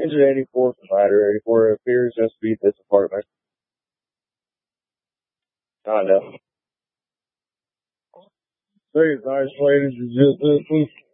Engine 84 from Rider 84 appears just to be this apartment. Kinda. Say it's isolated, just